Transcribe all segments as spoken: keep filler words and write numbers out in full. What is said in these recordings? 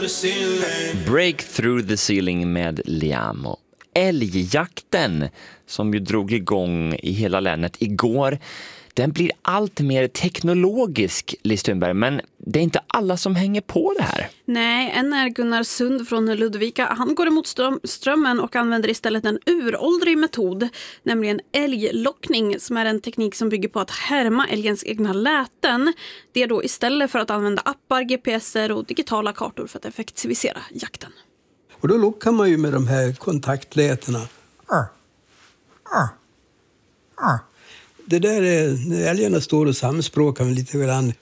Break through the ceiling med Liam. Älgjakten som ju drog igång i hela länet igår, den blir allt mer teknologisk, Listunberg, men det är inte alla som hänger på det här. Nej, en är Gunnar Sund från Ludvika. Han går emot ström- strömmen och använder istället en uråldrig metod, nämligen älglockning, som är en teknik som bygger på att härma älgens egna läten. Det är då istället för att använda appar, G P S-er och digitala kartor för att effektivisera jakten. Och då lockar man ju med de här kontaktlätena. Ah. Ah. Ah. Det där är när älgarna står och samspråkar med lite grann.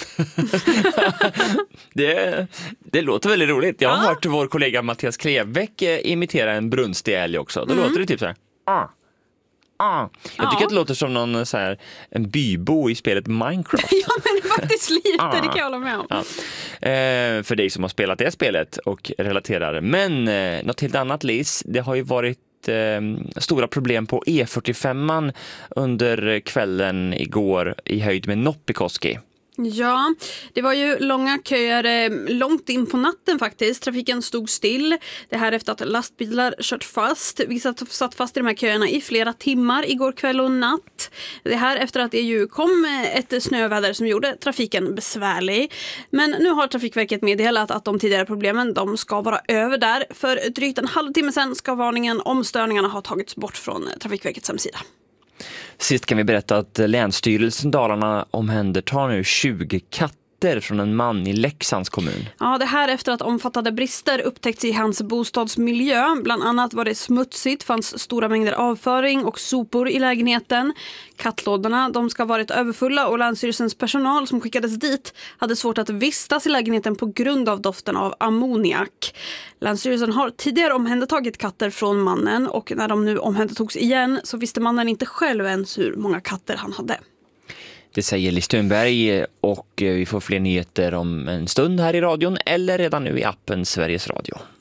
det, det låter väldigt roligt. Jag har ja. hört vår kollega Mattias Klevbäck imitera en brunstig älg också. Då mm. låter det typ så här. Ah. Ah. Jag tycker ja. att det låter som någon så här, en bybo i spelet Minecraft. Ja, men faktiskt lite, ah. det kan jag hålla med om. Ja. Eh, för dig som har spelat det spelet och relaterar. Men eh, något helt annat, Liz, det har ju varit stora problem på E fyrtiofem under kvällen igår i höjd med Noppikoski. Ja, det var ju långa köer långt in på natten faktiskt. Trafiken stod still. Det här efter att lastbilar kört fast. Vi satt, satt fast i de här köerna i flera timmar igår kväll och natt. Det här efter att det ju kom ett snöväder som gjorde trafiken besvärlig. Men nu har Trafikverket meddelat att de tidigare problemen de ska vara över där. För drygt en halvtimme sedan ska varningen om störningarna ha tagits bort från Trafikverkets hemsida. Sist kan vi berätta att Länsstyrelsen Dalarna omhändertar nu tjugo katter från en man i Leksands kommun. Ja, det här efter att omfattande brister upptäckts i hans bostadsmiljö. Bland annat var det smutsigt, fanns stora mängder avföring och sopor i lägenheten. Kattlådorna de ska ha varit överfulla och Länsstyrelsens personal som skickades dit hade svårt att vistas i lägenheten på grund av doften av ammoniak. Länsstyrelsen har tidigare omhändertagit katter från mannen och när de nu omhändertogs igen så visste mannen inte själv ens hur många katter han hade. Det säger Listunberg och vi får fler nyheter om en stund här i radion eller redan nu i appen Sveriges Radio.